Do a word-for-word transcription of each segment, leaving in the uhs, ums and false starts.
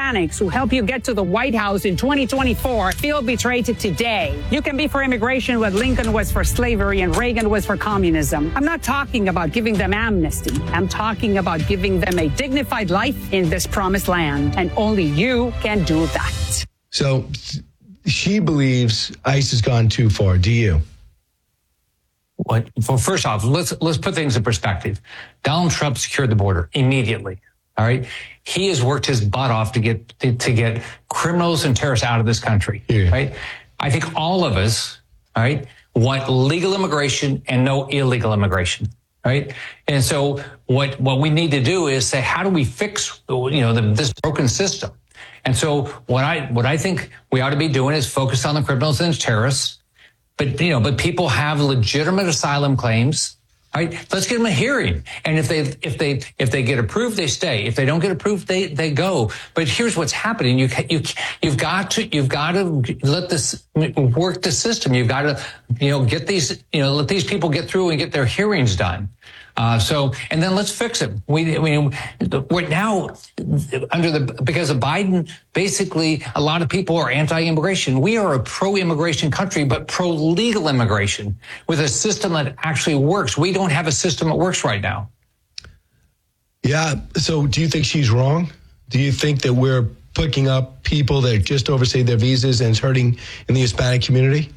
Hispanics who help you get to the White House in twenty twenty-four feel betrayed today. You can be for immigration what Lincoln was for slavery and Reagan was for communism. I'm not talking about giving them amnesty. I'm talking about giving them a dignified life in this promised land. And only you can do that. So she believes ICE has gone too far. Do you? What, well, first off, let's let's put things in perspective. Donald Trump secured the border immediately. All right, he has worked his butt off to get to, to get criminals and terrorists out of this country. Yeah. Right. I think all of us, all right, want legal immigration and no illegal immigration. Right. And so what what we need to do is say, how do we fix, you know, the, this broken system? And so what I what I think we ought to be doing is focus on the criminals and the terrorists. But, you know, but people have legitimate asylum claims. Right? Let's give them a hearing. And if they, if they, if they get approved, they stay. If they don't get approved, they, they go. But here's what's happening. You, you, you've got to, you've got to let this work the system. You've got to, you know, get these, you know, let these people get through and get their hearings done. Uh, so, and then let's fix it. We, we, we're now under the, because of Biden, basically a lot of people are anti-immigration. We are a pro-immigration country, but pro-legal immigration with a system that actually works. We don't have a system that works right now. Yeah. So do you think she's wrong? Do you think that we're picking up people that just overstayed their visas and it's hurting in the Hispanic community?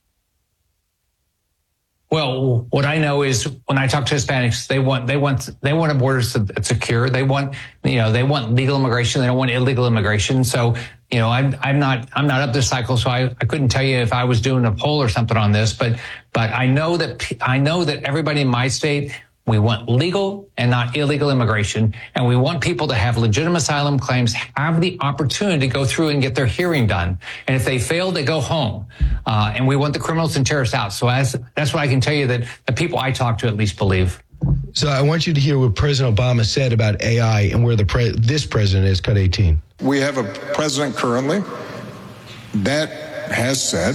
Well, what I know is when I talk to Hispanics, they want they want they want a border secure. They want you know they want legal immigration. They don't want illegal immigration. So you know I'm I'm not I'm not up this cycle, so I, I couldn't tell you if I was doing a poll or something on this. But but I know that I know that everybody in my state, we want legal and not illegal immigration, and we want people to have legitimate asylum claims, have the opportunity to go through and get their hearing done. And if they fail, they go home. Uh, and we want the criminals and terrorists out. So as, that's what I can tell you that the people I talk to at least believe. So I want you to hear what President Obama said about A I and where the pre- this president is. Cut eighteen. We have a president currently that has said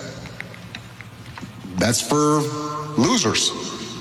that's for losers.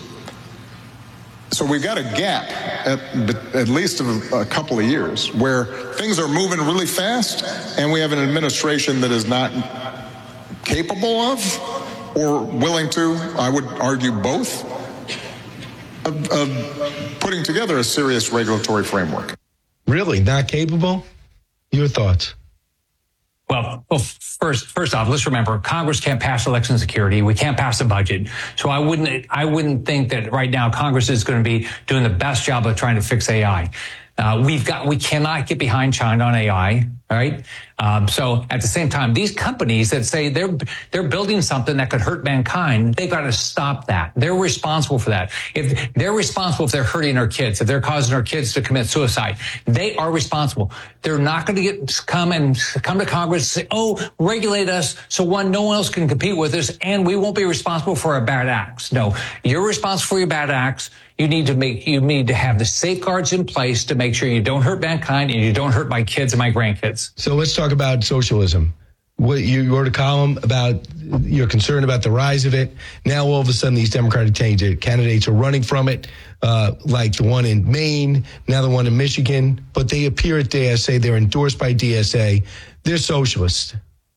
So we've got a gap at, at least of a couple of years where things are moving really fast and we have an administration that is not capable of or willing to, I would argue both, of, of putting together a serious regulatory framework. Really? Not capable? Your thoughts? Well, well, first, first off, let's remember Congress can't pass election security. We can't pass a budget. So I wouldn't, I wouldn't think that right now Congress is going to be doing the best job of trying to fix A I. Uh, we've got, we cannot get behind China on A I. All right. Um, so at the same time, these companies that say they're, they're building something that could hurt mankind, they've got to stop that. They're responsible for that. If they're responsible if they're hurting our kids, if they're causing our kids to commit suicide, they are responsible. They're not going to get, come and come to Congress and say, oh, regulate us. So one, no one else can compete with us and we won't be responsible for our bad acts. No, you're responsible for your bad acts. You need to make, you need to have the safeguards in place to make sure you don't hurt mankind and you don't hurt my kids and my grandkids. So let's talk about socialism. What you wrote a column about your concern about the rise of it. Now all of a sudden these Democratic candidates are running from it, uh, like the one in Maine, now the one in Michigan, but they appear at D S A. They're endorsed by D S A. They're socialists.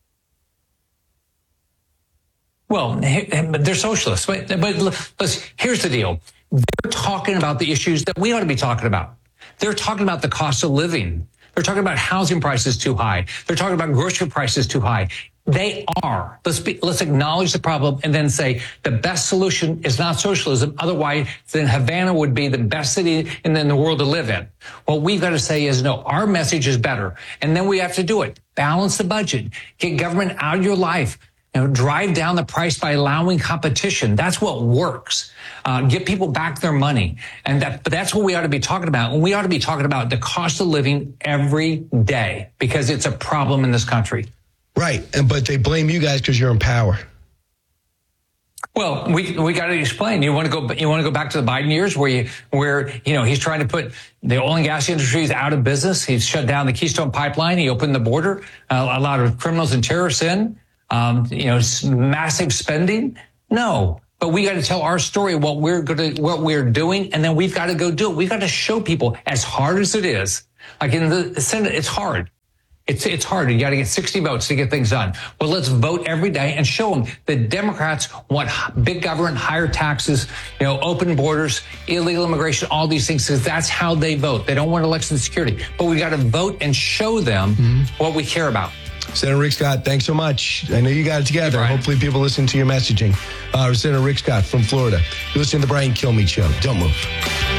Well, they're socialists, but, but let's, here's the deal. They're talking about the issues that we ought to be talking about. They're talking about the cost of living. They're talking about housing prices too high. They're talking about grocery prices too high. They are. Let's be, let's acknowledge the problem and then say the best solution is not socialism. Otherwise, then Havana would be the best city in, in the world to live in. What we've got to say is, no, our message is better. And then we have to do it. Balance the budget. Get government out of your life. You know, drive down the price by allowing competition. That's what works. Uh, get people back their money. And that, that's what we ought to be talking about. And we ought to be talking about the cost of living every day because it's a problem in this country. Right. And, but they blame you guys because you're in power. Well, we, we got to explain. You want to go, you want to go back to the Biden years where you, where, you know, he's trying to put the oil and gas industry is out of business. He's shut down the Keystone Pipeline. He opened the border, uh, a lot of criminals and terrorists in. Um, you know, massive spending? No, but we got to tell our story, what we're going to, what we're doing, and then we've got to go do it. We've got to show people, as hard as it is, like in the Senate, it's hard. It's it's hard. You got to get sixty votes to get things done. Well, let's vote every day and show them that Democrats want big government, higher taxes, you know, open borders, illegal immigration, all these things, because that's how they vote. They don't want election security. But we got to vote and show them mm-hmm. what we care about. Senator Rick Scott, thanks so much. I know you got it together. Hey, hopefully people listen to your messaging. Uh, Senator Rick Scott from Florida. You listen to the Brian Kilmeade Show. Don't move.